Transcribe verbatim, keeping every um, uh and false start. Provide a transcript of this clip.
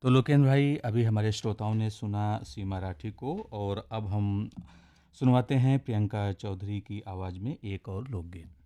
तो लोकेंद्र भाई, अभी हमारे श्रोताओं ने सुना सीमा राठी को, और अब हम सुनवाते हैं प्रियंका चौधरी की आवाज़ में एक और लोकगीत।